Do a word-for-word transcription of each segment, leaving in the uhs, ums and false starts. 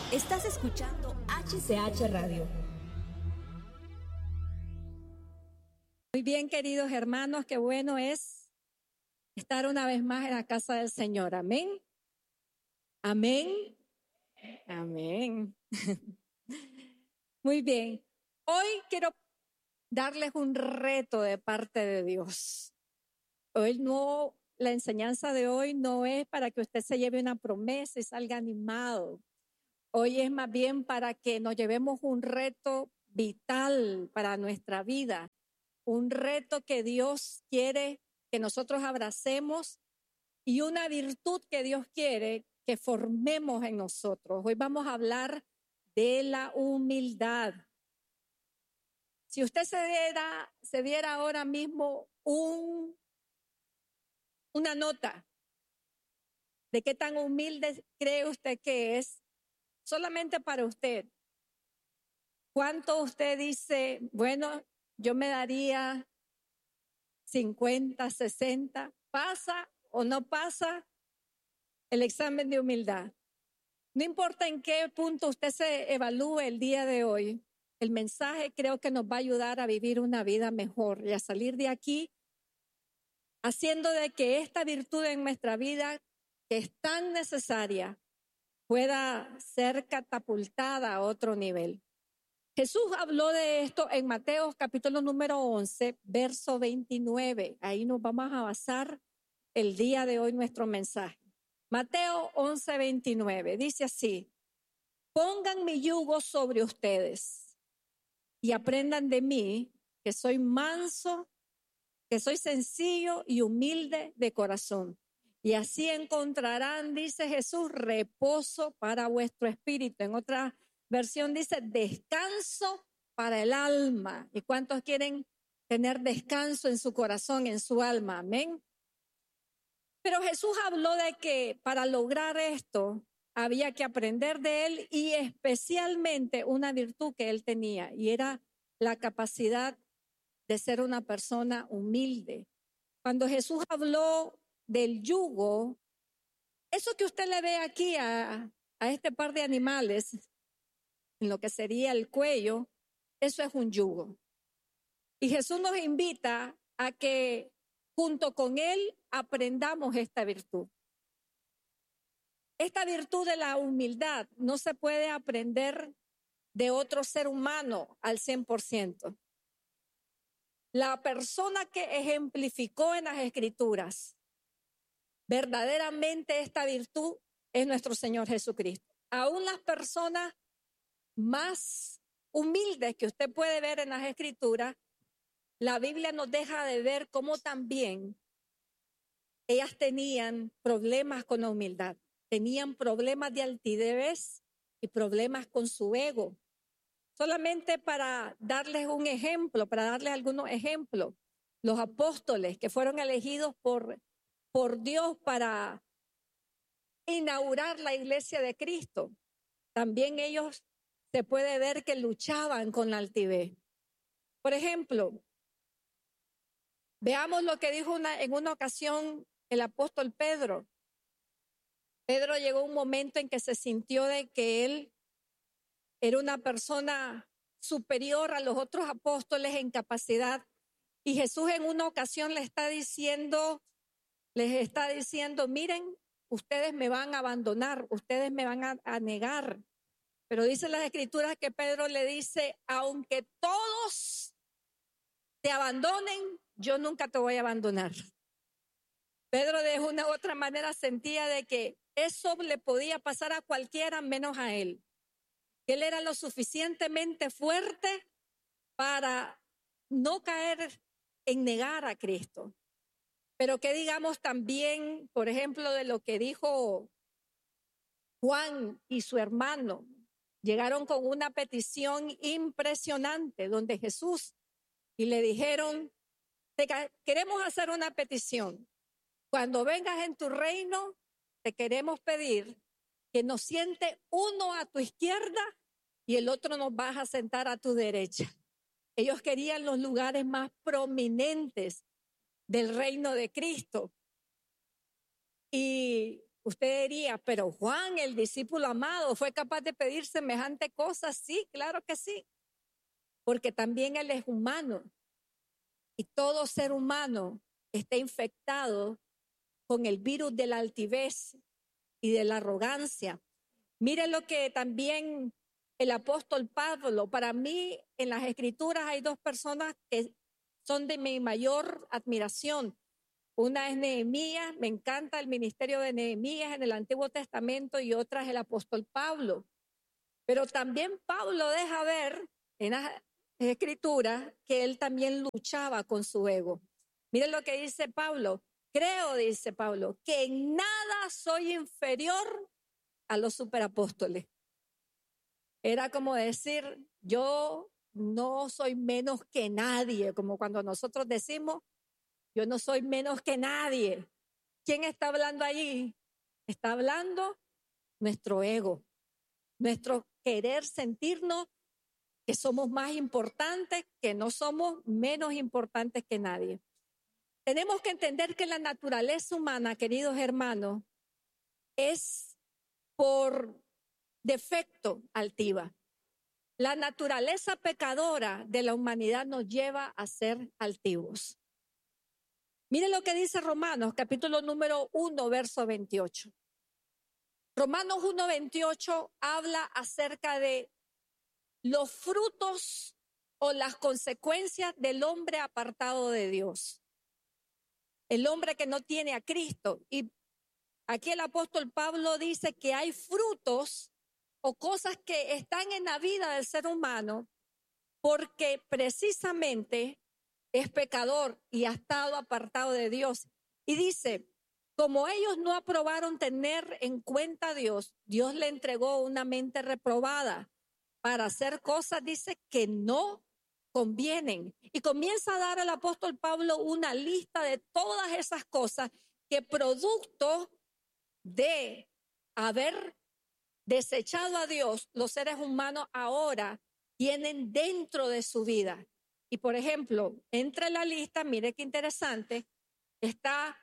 Estás escuchando H C H Radio. Muy bien, queridos hermanos, qué bueno es estar una vez más en la casa del Señor. Amén. Amén. Amén. Muy bien. Hoy quiero darles un reto de parte de Dios. Hoy no, la enseñanza de hoy no es para que usted se lleve una promesa y salga animado. Hoy es más bien para que nos llevemos un reto vital para nuestra vida. Un reto que Dios quiere que nosotros abracemos y una virtud que Dios quiere que formemos en nosotros. Hoy vamos a hablar de la humildad. Si usted se diera, se diera ahora mismo un, una nota de qué tan humilde cree usted que es, solamente para usted, ¿cuánto usted dice, bueno, yo me daría cincuenta, sesenta, pasa o no pasa el examen de humildad? No importa en qué punto usted se evalúe el día de hoy, el mensaje creo que nos va a ayudar a vivir una vida mejor y a salir de aquí haciendo de que esta virtud en nuestra vida, que es tan necesaria, pueda ser catapultada a otro nivel. Jesús habló de esto en Mateo capítulo número once, verso veintinueve. Ahí nos vamos a basar el día de hoy nuestro mensaje. Mateo once, veintinueve. Dice así: pongan mi yugo sobre ustedes y aprendan de mí, que soy manso, que soy sencillo y humilde de corazón. Y así encontrarán, dice Jesús, reposo para vuestro espíritu. En otra versión dice descanso para el alma. ¿Y cuántos quieren tener descanso en su corazón, en su alma? Amén. Pero Jesús habló de que para lograr esto había que aprender de él y especialmente una virtud que él tenía, y era la capacidad de ser una persona humilde. Cuando Jesús habló del yugo, eso que usted le ve aquí a, a este par de animales, en lo que sería el cuello, eso es un yugo. Y Jesús nos invita a que junto con él aprendamos esta virtud. Esta virtud de la humildad no se puede aprender de otro ser humano al cien por ciento. La persona que ejemplificó en las Escrituras verdaderamente esta virtud es nuestro Señor Jesucristo. Aún las personas más humildes que usted puede ver en las Escrituras, la Biblia nos deja de ver cómo también ellas tenían problemas con la humildad. Tenían problemas de altivez y problemas con su ego. Solamente para darles un ejemplo, para darles algunos ejemplos, los apóstoles que fueron elegidos por, por Dios para inaugurar la iglesia de Cristo, también ellos se puede ver que luchaban con la altivez. Por ejemplo, veamos lo que dijo una, en una ocasión el apóstol Pedro. Pedro llegó a un momento en que se sintió de que él era una persona superior a los otros apóstoles en capacidad. Y Jesús en una ocasión le está diciendo, les está diciendo, miren, ustedes me van a abandonar, ustedes me van a, a negar. Pero dice las Escrituras que Pedro le dice, aunque todos te abandonen, yo nunca te voy a abandonar. Pedro de una u otra manera sentía de que eso le podía pasar a cualquiera menos a él. Él era lo suficientemente fuerte para no caer en negar a Cristo. Pero que digamos también, por ejemplo, de lo que dijo Juan y su hermano. Llegaron con una petición impresionante donde Jesús y le dijeron, te queremos hacer una petición. Cuando vengas en tu reino, te queremos pedir que nos siente uno a tu izquierda y el otro nos vas a sentar a tu derecha. Ellos querían los lugares más prominentes del reino de Cristo. Y Usted diría, pero Juan, el discípulo amado, ¿fue capaz de pedir semejante cosa? Sí, claro que sí, porque también él es humano y todo ser humano está infectado con el virus de la altivez y de la arrogancia. Mire lo que también el apóstol Pablo, para mí en las escrituras hay dos personas que son de mi mayor admiración. Una es Nehemías, me encanta el ministerio de Nehemías en el Antiguo Testamento, y otra es el apóstol Pablo. Pero también Pablo deja ver en las escrituras que él también luchaba con su ego. Miren lo que dice Pablo. Creo, dice Pablo, que en nada soy inferior a los superapóstoles. Era como decir, yo no soy menos que nadie, como cuando nosotros decimos, yo no soy menos que nadie. ¿Quién está hablando allí? Está hablando nuestro ego, nuestro querer sentirnos que somos más importantes, que no somos menos importantes que nadie. Tenemos que entender que la naturaleza humana, queridos hermanos, es por defecto altiva. La naturaleza pecadora de la humanidad nos lleva a ser altivos. Miren lo que dice Romanos, capítulo número uno, verso veintiocho. Romanos uno, veintiocho habla acerca de los frutos o las consecuencias del hombre apartado de Dios. El hombre que no tiene a Cristo. Y aquí el apóstol Pablo dice que hay frutos o cosas que están en la vida del ser humano porque precisamente es pecador y ha estado apartado de Dios. Y dice, como ellos no aprobaron tener en cuenta a Dios, Dios le entregó una mente reprobada para hacer cosas, dice, que no convienen. Y comienza a dar al apóstol Pablo una lista de todas esas cosas que producto de haber desechado a Dios, los seres humanos ahora tienen dentro de su vida. Y por ejemplo, entre la lista, mire qué interesante, está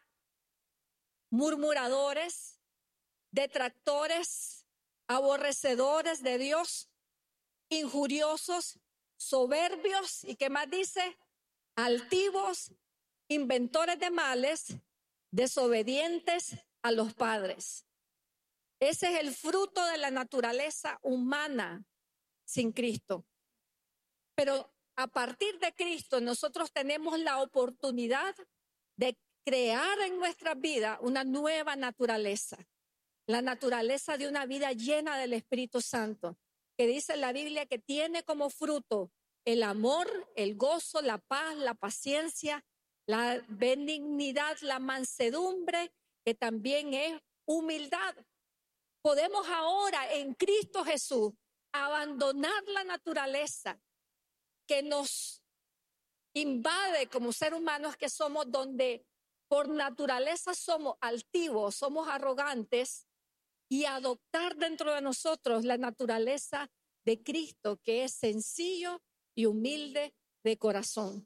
murmuradores, detractores, aborrecedores de Dios, injuriosos, soberbios, y qué más dice, altivos, inventores de males, desobedientes a los padres. Ese es el fruto de la naturaleza humana sin Cristo. Pero a partir de Cristo nosotros tenemos la oportunidad de crear en nuestra vida una nueva naturaleza. La naturaleza de una vida llena del Espíritu Santo, que dice en la Biblia que tiene como fruto el amor, el gozo, la paz, la paciencia, la benignidad, la mansedumbre, que también es humildad. Podemos ahora en Cristo Jesús abandonar la naturaleza que nos invade como seres humanos que somos, donde por naturaleza somos altivos, somos arrogantes, y adoptar dentro de nosotros la naturaleza de Cristo, que es sencillo y humilde de corazón.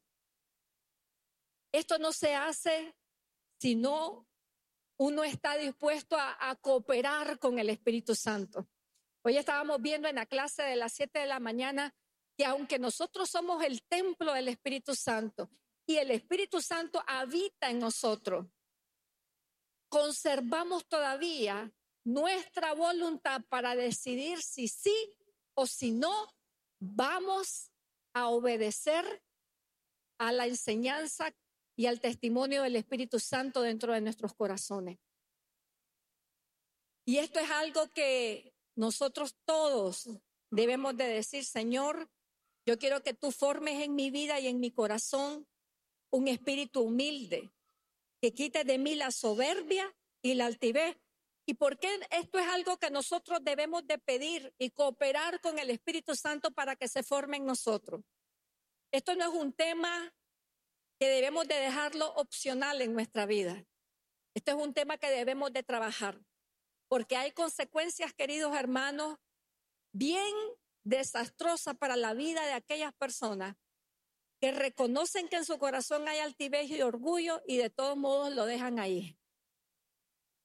Esto no se hace si no uno está dispuesto a, a cooperar con el Espíritu Santo. Hoy estábamos viendo en la clase de las siete de la mañana que aunque nosotros somos el templo del Espíritu Santo y el Espíritu Santo habita en nosotros, conservamos todavía nuestra voluntad para decidir si sí o si no vamos a obedecer a la enseñanza y al testimonio del Espíritu Santo dentro de nuestros corazones. Y esto es algo que nosotros todos debemos de decir: Señor, yo quiero que tú formes en mi vida y en mi corazón un espíritu humilde, que quite de mí la soberbia y la altivez. ¿Y por qué esto es algo que nosotros debemos de pedir y cooperar con el Espíritu Santo para que se forme en nosotros? Esto no es un tema que debemos de dejarlo opcional en nuestra vida. Este es un tema que debemos de trabajar, porque hay consecuencias, queridos hermanos, bien desastrosas para la vida de aquellas personas que reconocen que en su corazón hay altivez y orgullo y de todos modos lo dejan ahí.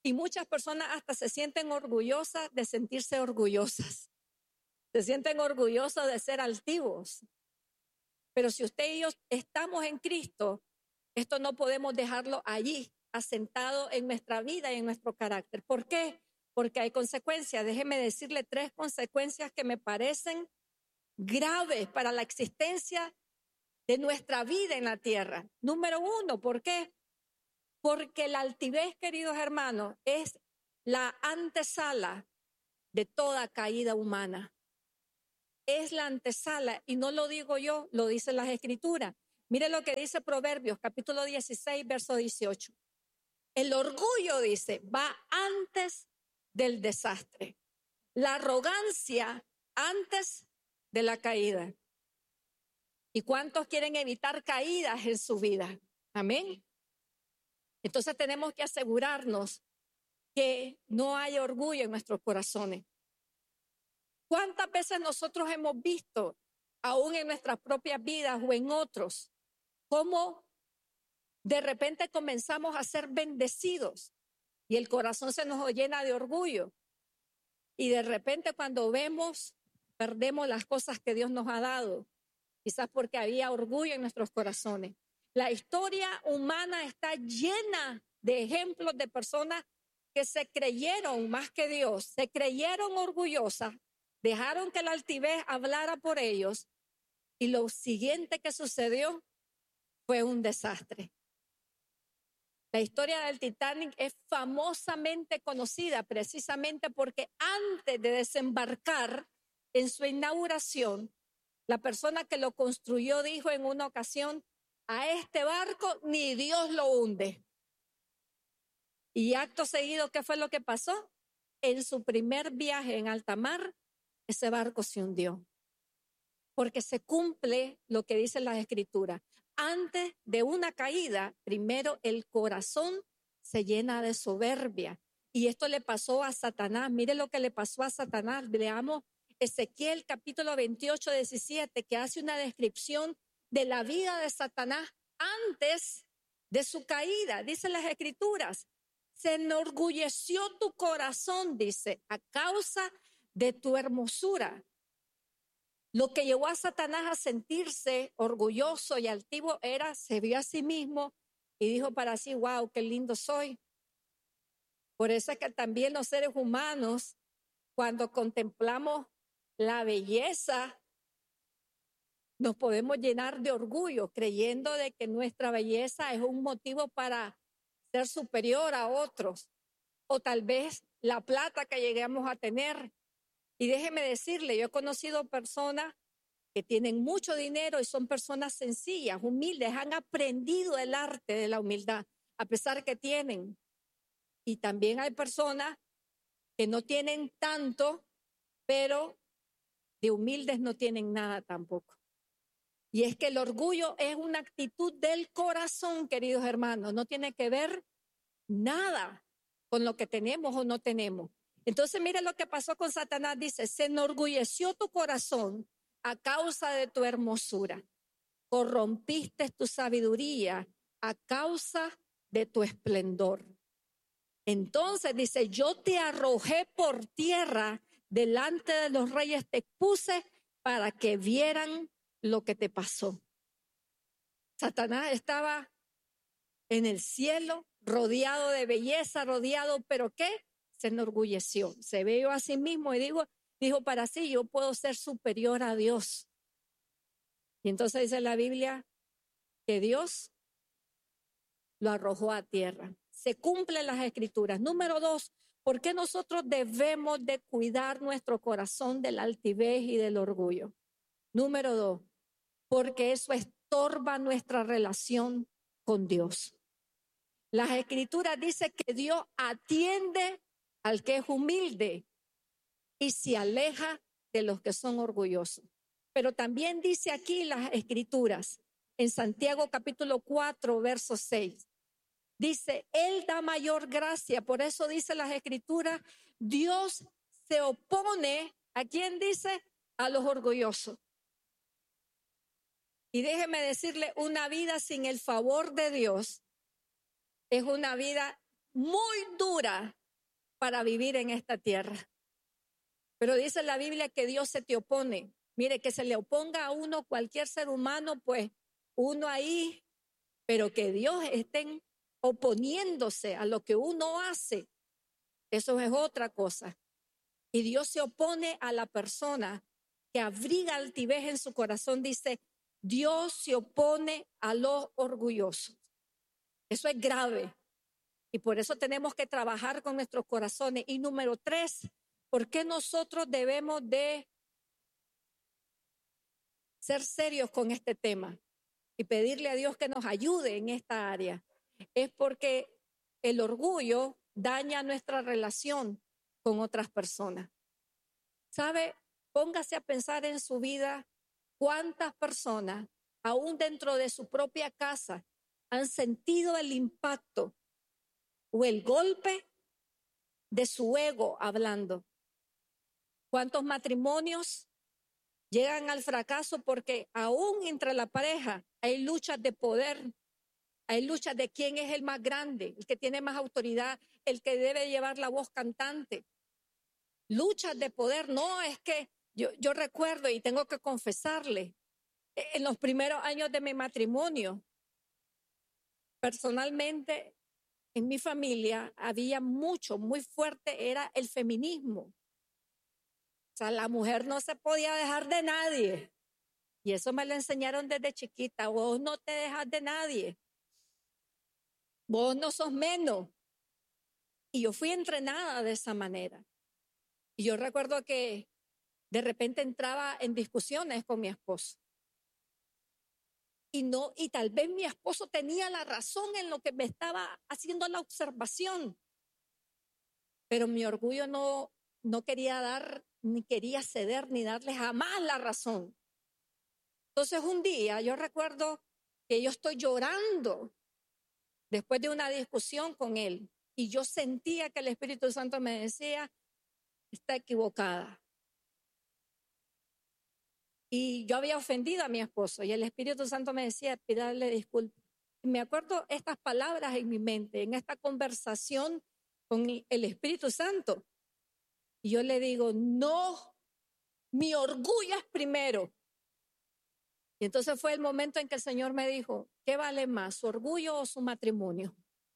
Y muchas personas hasta se sienten orgullosas de sentirse orgullosas. Se sienten orgullosos de ser altivos. Pero si usted y yo estamos en Cristo, esto no podemos dejarlo allí, asentado en nuestra vida y en nuestro carácter. ¿Por qué? Porque hay consecuencias. Déjeme decirle tres consecuencias que me parecen graves para la existencia de nuestra vida en la tierra. Número uno, ¿por qué? Porque la altivez, queridos hermanos, es la antesala de toda caída humana. Es la antesala, y no lo digo yo, lo dicen las Escrituras. Mire lo que dice Proverbios, capítulo dieciséis, verso dieciocho. El orgullo, dice, va antes del desastre. La arrogancia antes de la caída. ¿Y cuántos quieren evitar caídas en su vida? Amén. Entonces tenemos que asegurarnos que no hay orgullo en nuestros corazones. ¿Cuántas veces nosotros hemos visto, aún en nuestras propias vidas o en otros, cómo de repente comenzamos a ser bendecidos y el corazón se nos llena de orgullo? Y de repente cuando vemos, perdemos las cosas que Dios nos ha dado, quizás porque había orgullo en nuestros corazones. La historia humana está llena de ejemplos de personas que se creyeron más que Dios, se creyeron orgullosas, dejaron que la altivez hablara por ellos y lo siguiente que sucedió fue un desastre. La historia del Titanic es famosamente conocida precisamente porque antes de desembarcar en su inauguración, la persona que lo construyó dijo en una ocasión: a este barco ni Dios lo hunde. Y acto seguido, ¿qué fue lo que pasó? En su primer viaje en alta mar, ese barco se hundió. Porque se cumple lo que dicen las Escrituras. Antes de una caída, primero el corazón se llena de soberbia. Y esto le pasó a Satanás. Mire lo que le pasó a Satanás. Leamos Ezequiel capítulo veintiocho, diecisiete, que hace una descripción de la vida de Satanás antes de su caída. Dicen las Escrituras: se enorgulleció tu corazón, dice, a causa de tu hermosura. Lo que llevó a Satanás a sentirse orgulloso y altivo era, se vio a sí mismo y dijo para sí: wow, qué lindo soy. Por eso es que también los seres humanos, cuando contemplamos la belleza, nos podemos llenar de orgullo, creyendo de que nuestra belleza es un motivo para ser superior a otros, o tal vez la plata que lleguemos a tener. Y déjeme decirle, yo he conocido personas que tienen mucho dinero y son personas sencillas, humildes, han aprendido el arte de la humildad, a pesar que tienen. Y también hay personas que no tienen tanto, pero de humildes no tienen nada tampoco. Y es que el orgullo es una actitud del corazón, queridos hermanos, no tiene que ver nada con lo que tenemos o no tenemos. Entonces, mire lo que pasó con Satanás. Dice: se enorgulleció tu corazón a causa de tu hermosura. Corrompiste tu sabiduría a causa de tu esplendor. Entonces dice: yo te arrojé por tierra, delante de los reyes te puse para que vieran lo que te pasó. Satanás estaba en el cielo, rodeado de belleza, rodeado, ¿pero qué? Se enorgulleció, se vio a sí mismo y dijo, dijo para sí: yo puedo ser superior a Dios. Y entonces dice la Biblia que Dios lo arrojó a tierra. Se cumplen las Escrituras. Número dos, ¿por qué nosotros debemos de cuidar nuestro corazón de la altivez y del orgullo? Número dos, porque eso estorba nuestra relación con Dios. Las Escrituras dicen que Dios atiende al que es humilde y se aleja de los que son orgullosos. Pero también dice aquí las Escrituras, en Santiago capítulo cuatro, verso seis, dice: Él da mayor gracia. Por eso dice las Escrituras, Dios se opone, ¿a quién dice? A los orgullosos. Y déjeme decirle, una vida sin el favor de Dios es una vida muy dura para vivir en esta tierra. Pero dice la Biblia que Dios se te opone. Mire, que se le oponga a uno cualquier ser humano, pues uno ahí, pero que Dios esté oponiéndose a lo que uno hace, eso es otra cosa. Y Dios se opone a la persona que abriga altivez en su corazón. Dice, Dios se opone a los orgullosos. Eso es grave. Y por eso tenemos que trabajar con nuestros corazones. Y número tres, ¿por qué nosotros debemos de ser serios con este tema y pedirle a Dios que nos ayude en esta área? Es porque el orgullo daña nuestra relación con otras personas. ¿Sabe? Póngase a pensar en su vida cuántas personas, aún dentro de su propia casa, han sentido el impacto o el golpe de su ego hablando. ¿Cuántos matrimonios llegan al fracaso porque aún entre la pareja hay luchas de poder, hay luchas de quién es el más grande, el que tiene más autoridad, el que debe llevar la voz cantante? Luchas de poder. No, es que yo, yo recuerdo y tengo que confesarle, en los primeros años de mi matrimonio, personalmente en mi familia había mucho, muy fuerte, era el feminismo. O sea, la mujer no se podía dejar de nadie. Y eso me lo enseñaron desde chiquita. Vos no te dejas de nadie. Vos no sos menos. Y yo fui entrenada de esa manera. Y yo recuerdo que de repente entraba en discusiones con mi esposo. Y no, y tal vez mi esposo tenía la razón en lo que me estaba haciendo la observación. Pero mi orgullo no, no quería dar, ni quería ceder, ni darle jamás la razón. Entonces un día yo recuerdo que yo estoy llorando después de una discusión con él. Y yo sentía que el Espíritu Santo me decía, está equivocada. Y yo había ofendido a mi esposo y el Espíritu Santo me decía, pídale disculpas. Y me acuerdo estas palabras en mi mente, en esta conversación con el Espíritu Santo. Y yo le digo, no, mi orgullo es primero. Y entonces fue el momento en que el Señor me dijo, ¿qué vale más, su orgullo o su matrimonio?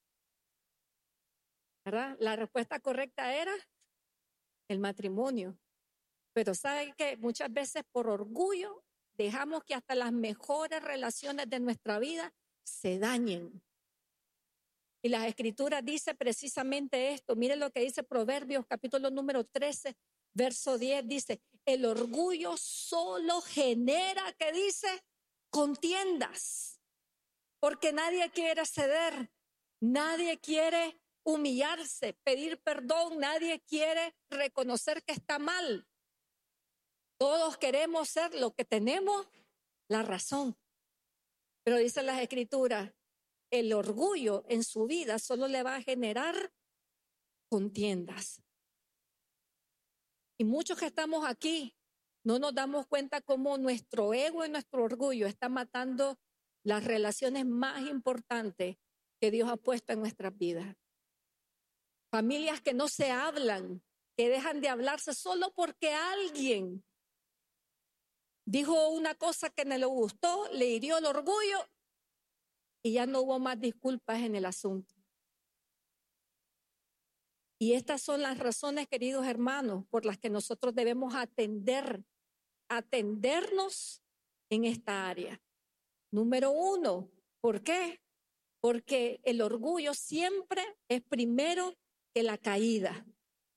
¿Verdad? La respuesta correcta era el matrimonio. Pero ¿saben qué? Muchas veces por orgullo dejamos que hasta las mejores relaciones de nuestra vida se dañen. Y las Escrituras dicen precisamente esto. Miren lo que dice Proverbios, capítulo número trece, verso diez. Dice, el orgullo solo genera, ¿qué dice? Contiendas. Porque nadie quiere ceder, nadie quiere humillarse, pedir perdón, nadie quiere reconocer que está mal. Todos queremos ser lo que tenemos, la razón. Pero dicen las Escrituras, el orgullo en su vida solo le va a generar contiendas. Y muchos que estamos aquí no nos damos cuenta cómo nuestro ego y nuestro orgullo está matando las relaciones más importantes que Dios ha puesto en nuestras vidas. Familias que no se hablan, que dejan de hablarse solo porque alguien dijo una cosa que no le gustó, le hirió el orgullo y ya no hubo más disculpas en el asunto. Y estas son las razones, queridos hermanos, por las que nosotros debemos atender, atendernos en esta área. Número uno, ¿por qué? Porque el orgullo siempre es primero que la caída.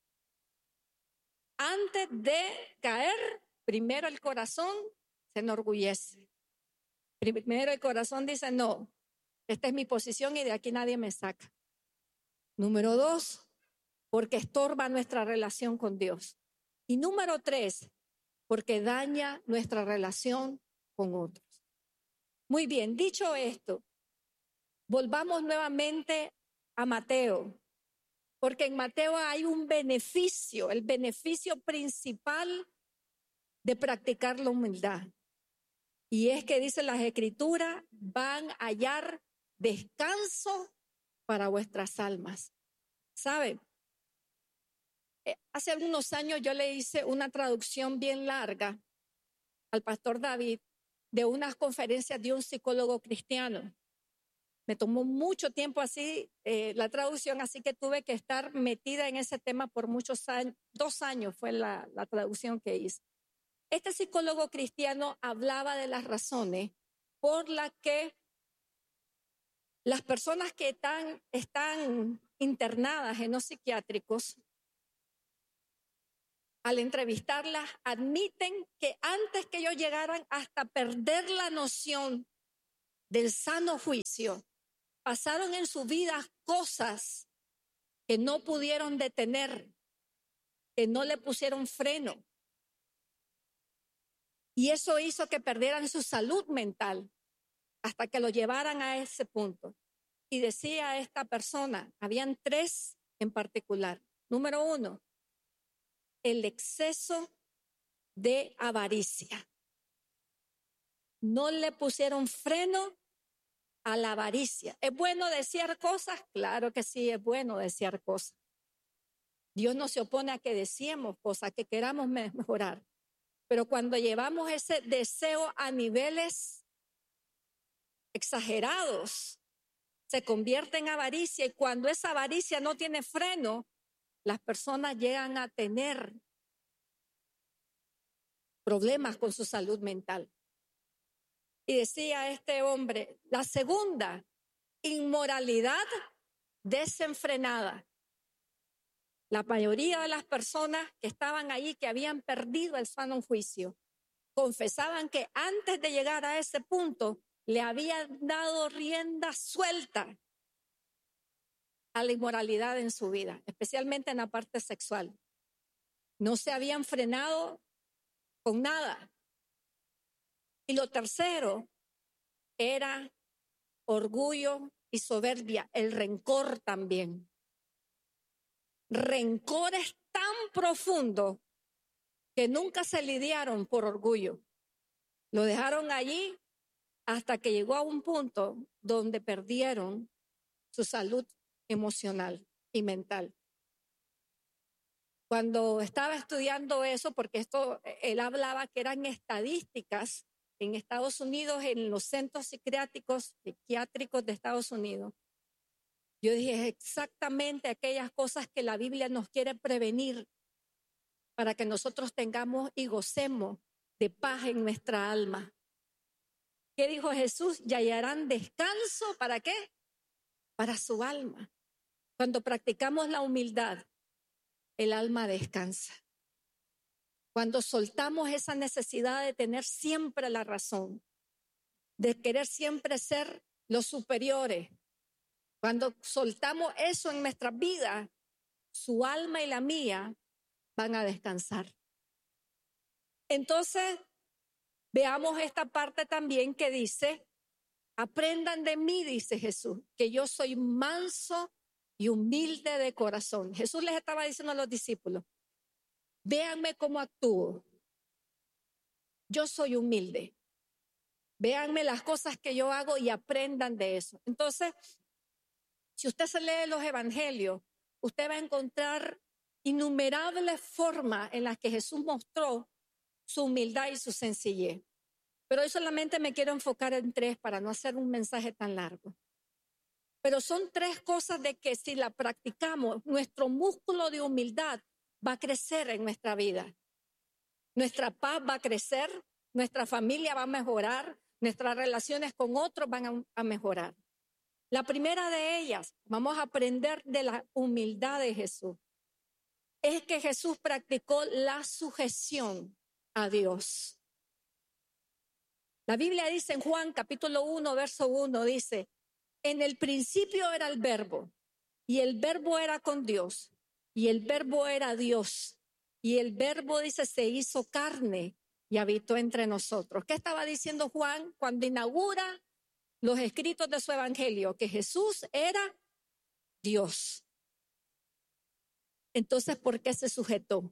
Antes de caer, primero el corazón se enorgullece. Primero el corazón dice, no, esta es mi posición y de aquí nadie me saca. Número dos, porque estorba nuestra relación con Dios. Y número tres, porque daña nuestra relación con otros. Muy bien, dicho esto, volvamos nuevamente a Mateo, porque en Mateo hay un beneficio, el beneficio principal de practicar la humildad. Y es que dice las Escrituras, van a hallar descanso para vuestras almas. ¿Sabe? Eh, hace algunos años yo le hice una traducción bien larga al pastor David de unas conferencias de un psicólogo cristiano. Me tomó mucho tiempo así eh, la traducción, así que tuve que estar metida en ese tema por muchos años. Dos años fue la, la traducción que hice. Este psicólogo cristiano hablaba de las razones por las que las personas que están, están internadas en los psiquiátricos, al entrevistarlas, admiten que antes que ellos llegaran hasta perder la noción del sano juicio, pasaron en su vida cosas que no pudieron detener, que no le pusieron freno. Y eso hizo que perdieran su salud mental hasta que lo llevaran a ese punto. Y decía esta persona, habían tres en particular. Número uno, el exceso de avaricia. No le pusieron freno a la avaricia. ¿Es bueno desear cosas? Claro que sí, es bueno desear cosas. Dios no se opone a que deseemos cosas, que queramos mejorar. Pero cuando llevamos ese deseo a niveles exagerados, se convierte en avaricia, y cuando esa avaricia no tiene freno, las personas llegan a tener problemas con su salud mental. Y decía este hombre, la segunda, inmoralidad desenfrenada. La mayoría de las personas que estaban ahí, que habían perdido el sano juicio, confesaban que antes de llegar a ese punto le habían dado rienda suelta a la inmoralidad en su vida, especialmente en la parte sexual. No se habían frenado con nada. Y lo tercero era orgullo y soberbia, el rencor también. Rencores tan profundos que nunca se lidiaron por orgullo. Lo dejaron allí hasta que llegó a un punto donde perdieron su salud emocional y mental. Cuando estaba estudiando eso, porque esto, él hablaba que eran estadísticas en Estados Unidos, en los centros psiquiátricos, psiquiátricos de Estados Unidos, yo dije exactamente aquellas cosas que la Biblia nos quiere prevenir para que nosotros tengamos y gocemos de paz en nuestra alma. ¿Qué dijo Jesús? Y hallarán descanso, ¿para qué? Para su alma. Cuando practicamos la humildad, el alma descansa. Cuando soltamos esa necesidad de tener siempre la razón, de querer siempre ser los superiores, cuando soltamos eso en nuestras vidas, su alma y la mía van a descansar. Entonces, veamos esta parte también que dice, aprendan de mí, dice Jesús, que yo soy manso y humilde de corazón. Jesús les estaba diciendo a los discípulos, véanme cómo actúo. Yo soy humilde. Véanme las cosas que yo hago y aprendan de eso. Entonces, si usted se lee los evangelios, usted va a encontrar innumerables formas en las que Jesús mostró su humildad y su sencillez. Pero hoy solamente me quiero enfocar en tres para no hacer un mensaje tan largo. Pero son tres cosas de que si la practicamos, nuestro músculo de humildad va a crecer en nuestra vida. Nuestra paz va a crecer, nuestra familia va a mejorar, nuestras relaciones con otros van a, a mejorar. La primera de ellas, vamos a aprender de la humildad de Jesús, es que Jesús practicó la sujeción a Dios. La Biblia dice en Juan capítulo uno, verso uno, dice, en el principio era el verbo, y el verbo era con Dios, y el verbo era Dios, y el verbo, dice, se hizo carne y habitó entre nosotros. ¿Qué estaba diciendo Juan cuando inaugura los escritos de su evangelio? Que Jesús era Dios. Entonces, ¿por qué se sujetó?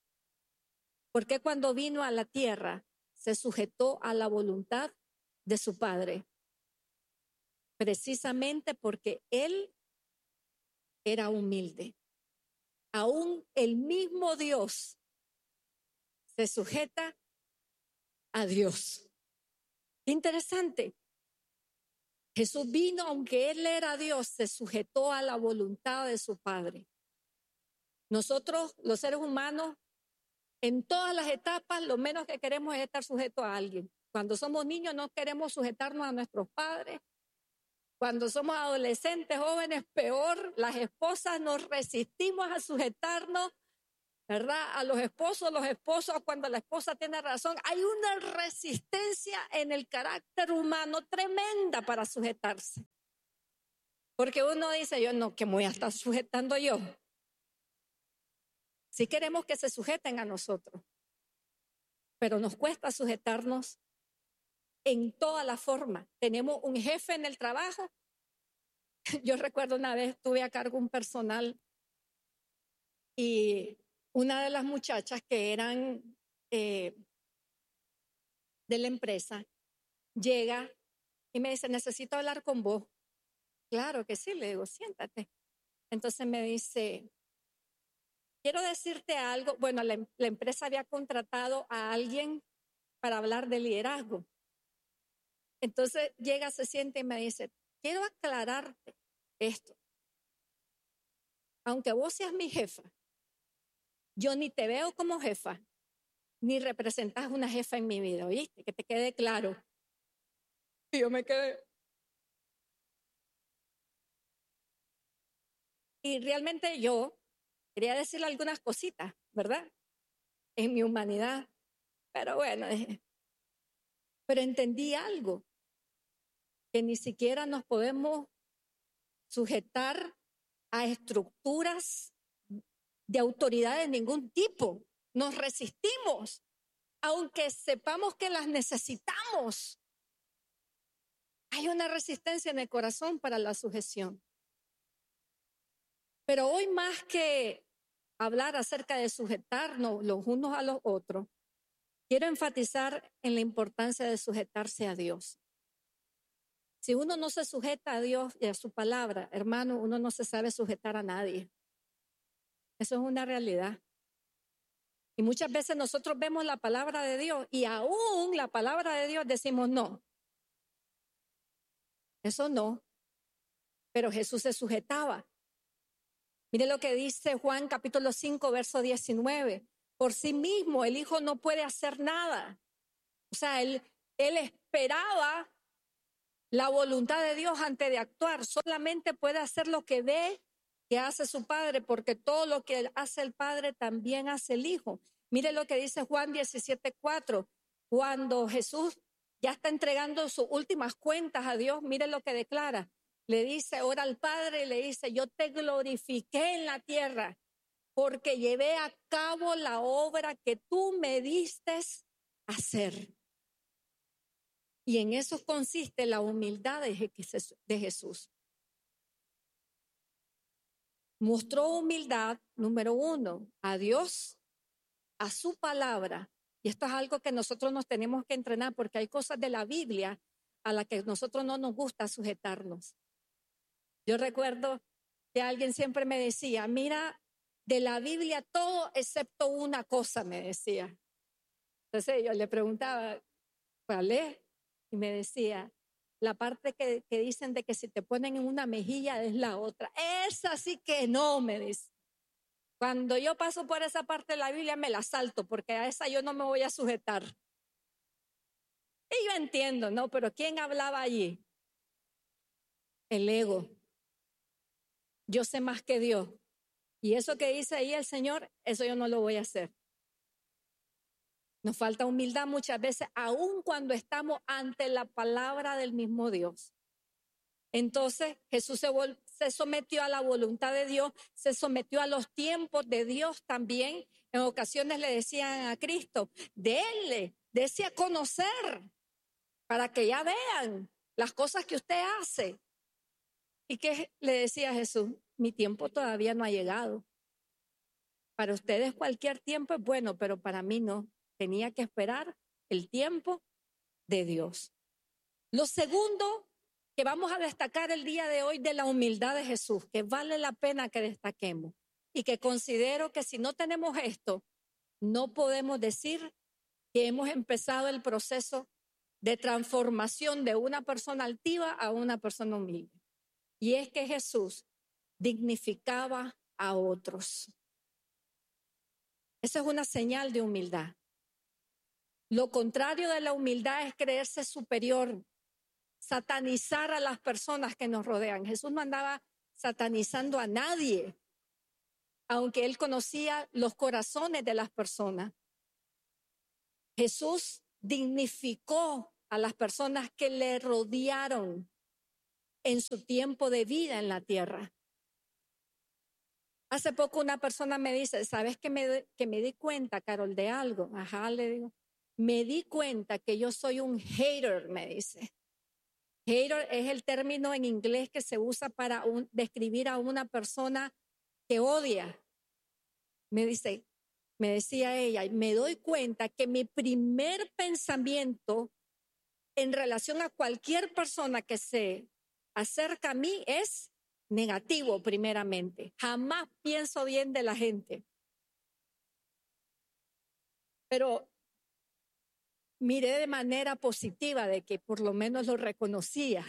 ¿Por qué cuando vino a la tierra se sujetó a la voluntad de su Padre? Precisamente porque Él era humilde. Aún el mismo Dios se sujeta a Dios. Qué interesante. Jesús vino, aunque Él era Dios, se sujetó a la voluntad de su Padre. Nosotros, los seres humanos, en todas las etapas, lo menos que queremos es estar sujetos a alguien. Cuando somos niños no queremos sujetarnos a nuestros padres. Cuando somos adolescentes, jóvenes, peor. Las esposas nos resistimos a sujetarnos, ¿verdad? A los esposos, los esposos, cuando la esposa tiene razón. Hay una resistencia en el carácter humano tremenda para sujetarse. Porque uno dice, yo no, que me voy a estar sujetando yo. Sí queremos que se sujeten a nosotros, pero nos cuesta sujetarnos en toda la forma. Tenemos un jefe en el trabajo. Yo recuerdo una vez tuve a cargo un personal y una de las muchachas que eran eh, de la empresa llega y me dice, necesito hablar con vos. Claro que sí, le digo, siéntate. Entonces me dice, quiero decirte algo. Bueno, la, la empresa había contratado a alguien para hablar de liderazgo. Entonces llega, se siente y me dice, quiero aclararte esto. Aunque vos seas mi jefa, yo ni te veo como jefa, ni representas una jefa en mi vida, ¿oíste? Que te quede claro. Y yo me quedé. Y realmente yo quería decirle algunas cositas, ¿verdad? En mi humanidad. Pero bueno, pero entendí algo, que ni siquiera nos podemos sujetar a estructuras de autoridad de ningún tipo. Nos resistimos, aunque sepamos que las necesitamos. Hay una resistencia en el corazón para la sujeción. Pero hoy, más que hablar acerca de sujetarnos los unos a los otros, quiero enfatizar en la importancia de sujetarse a Dios. Si uno no se sujeta a Dios y a su palabra, hermano, uno no se sabe sujetar a nadie. Eso es una realidad. Y muchas veces nosotros vemos la palabra de Dios y aún la palabra de Dios decimos no. Eso no. Pero Jesús se sujetaba. Mire lo que dice Juan capítulo cinco, verso diecinueve. Por sí mismo el Hijo no puede hacer nada. O sea, él, él esperaba la voluntad de Dios antes de actuar. Solamente puede hacer lo que ve que hace su Padre, porque todo lo que hace el Padre también hace el Hijo. Mire lo que dice Juan diecisiete, cuatro. Cuando Jesús ya está entregando sus últimas cuentas a Dios, mire lo que declara. Le dice, ora al Padre y le dice, yo te glorifiqué en la tierra porque llevé a cabo la obra que tú me diste hacer. Y en eso consiste la humildad de Jesús. Mostró humildad, número uno, a Dios, a su palabra. Y esto es algo que nosotros nos tenemos que entrenar porque hay cosas de la Biblia a las que nosotros no nos gusta sujetarnos. Yo recuerdo que alguien siempre me decía, mira, de la Biblia todo excepto una cosa, me decía. Entonces yo le preguntaba, ¿cuál es? Y me decía, la parte que, que dicen de que si te ponen en una mejilla es la otra. Esa sí que no, me dice. Cuando yo paso por esa parte de la Biblia me la salto porque a esa yo no me voy a sujetar. Y yo entiendo, ¿no? Pero ¿quién hablaba allí? El ego. Yo sé más que Dios. Y eso que dice ahí el Señor, eso yo no lo voy a hacer. Nos falta humildad muchas veces, aun cuando estamos ante la palabra del mismo Dios. Entonces Jesús se, se sometió a la voluntad de Dios, se sometió a los tiempos de Dios también. En ocasiones le decían a Cristo, denle, dése a conocer para que ya vean las cosas que usted hace. ¿Y qué le decía Jesús? Mi tiempo todavía no ha llegado. Para ustedes cualquier tiempo es bueno, pero para mí no. Tenía que esperar el tiempo de Dios. Lo segundo que vamos a destacar el día de hoy de la humildad de Jesús, que vale la pena que destaquemos y que considero que si no tenemos esto, no podemos decir que hemos empezado el proceso de transformación de una persona altiva a una persona humilde. Y es que Jesús dignificaba a otros. Esa es una señal de humildad. Lo contrario de la humildad es creerse superior, satanizar a las personas que nos rodean. Jesús no andaba satanizando a nadie, aunque él conocía los corazones de las personas. Jesús dignificó a las personas que le rodearon en su tiempo de vida en la tierra. Hace poco una persona me dice, ¿sabes que me, que me di cuenta, Carol, de algo? Ajá, le digo, me di cuenta que yo soy un hater, me dice. Hater es el término en inglés que se usa para un, describir a una persona que odia. Me dice, me decía ella, me doy cuenta que mi primer pensamiento en relación a cualquier persona que se acerca a mí es negativo primeramente. Jamás pienso bien de la gente. Pero miré de manera positiva de que por lo menos lo reconocía.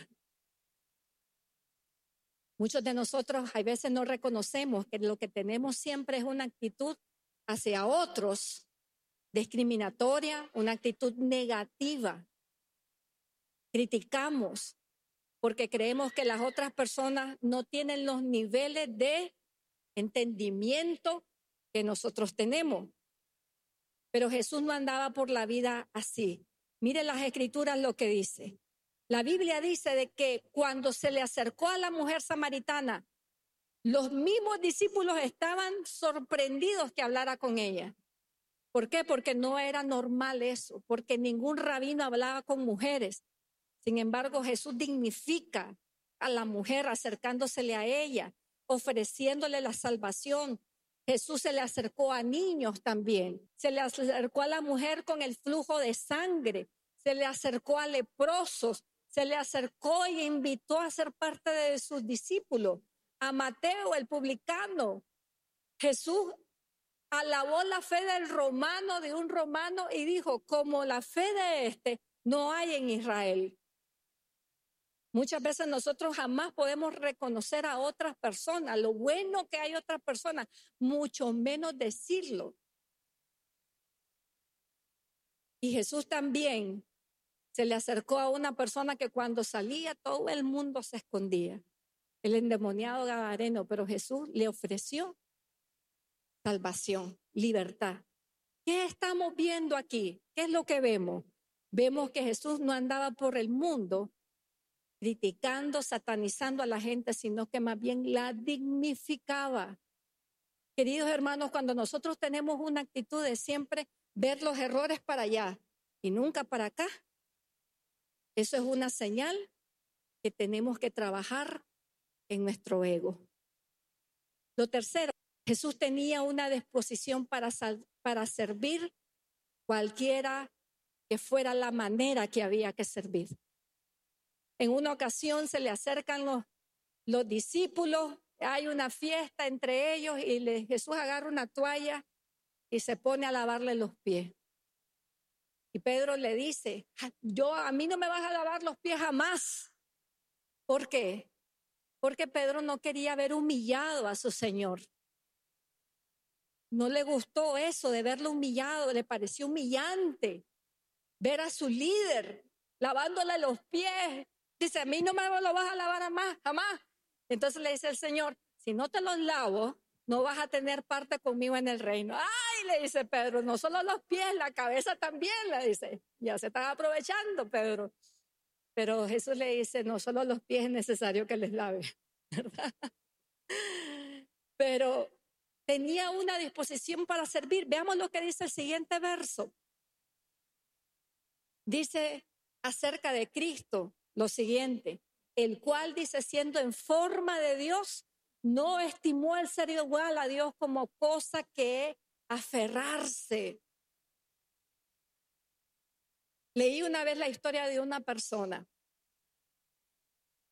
Muchos de nosotros a veces no reconocemos que lo que tenemos siempre es una actitud hacia otros discriminatoria, una actitud negativa. Criticamos porque creemos que las otras personas no tienen los niveles de entendimiento que nosotros tenemos. Pero Jesús no andaba por la vida así. Mire las escrituras lo que dice. La Biblia dice de que cuando se le acercó a la mujer samaritana, los mismos discípulos estaban sorprendidos que hablara con ella. ¿Por qué? Porque no era normal eso, porque ningún rabino hablaba con mujeres. Sin embargo, Jesús dignifica a la mujer acercándosele a ella, ofreciéndole la salvación. Jesús se le acercó a niños también, se le acercó a la mujer con el flujo de sangre, se le acercó a leprosos, se le acercó y invitó a ser parte de sus discípulos. A Mateo, el publicano, Jesús alabó la fe del romano, de un romano, y dijo, como la fe de este no hay en Israel. Muchas veces nosotros jamás podemos reconocer a otras personas, lo bueno que hay otras personas, mucho menos decirlo. Y Jesús también se le acercó a una persona que cuando salía todo el mundo se escondía, el endemoniado gadareno, pero Jesús le ofreció salvación, libertad. ¿Qué estamos viendo aquí? ¿Qué es lo que vemos? Vemos que Jesús no andaba por el mundo criticando, satanizando a la gente, sino que más bien la dignificaba. Queridos hermanos, cuando nosotros tenemos una actitud de siempre ver los errores para allá y nunca para acá, eso es una señal que tenemos que trabajar en nuestro ego. Lo tercero, Jesús tenía una disposición para, para servir cualquiera que fuera la manera que había que servir. En una ocasión se le acercan los, los discípulos, hay una fiesta entre ellos y le, Jesús agarra una toalla y se pone a lavarle los pies. Y Pedro le dice, yo, a mí no me vas a lavar los pies jamás. ¿Por qué? Porque Pedro no quería ver humillado a su Señor. No le gustó eso de verlo humillado, le pareció humillante ver a su líder lavándole los pies. Dice, a mí no me lo vas a lavar jamás, jamás. Entonces le dice el Señor, si no te los lavo, no vas a tener parte conmigo en el reino. Ay, le dice Pedro, no solo los pies, la cabeza también, le dice. Ya se están aprovechando, Pedro. Pero Jesús le dice, no solo los pies es necesario que les lave, ¿verdad? Pero tenía una disposición para servir. Veamos lo que dice el siguiente verso. Dice acerca de Cristo lo siguiente, el cual dice siendo en forma de Dios, no estimó el ser igual a Dios como cosa que aferrarse. Leí una vez la historia de una persona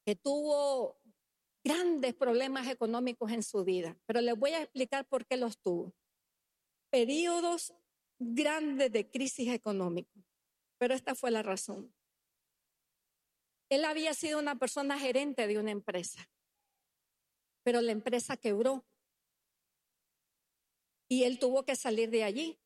que tuvo grandes problemas económicos en su vida, pero les voy a explicar por qué los tuvo. Períodos grandes de crisis económica, pero esta fue la razón. Él había sido una persona gerente de una empresa, pero la empresa quebró y él tuvo que salir de allí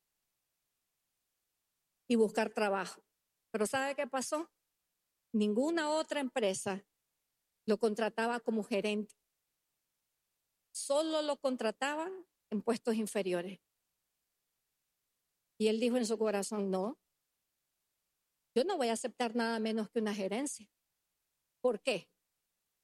y buscar trabajo. Pero ¿sabe qué pasó? Ninguna otra empresa lo contrataba como gerente. Solo lo contrataban en puestos inferiores. Y él dijo en su corazón, no, yo no voy a aceptar nada menos que una gerencia. ¿Por qué?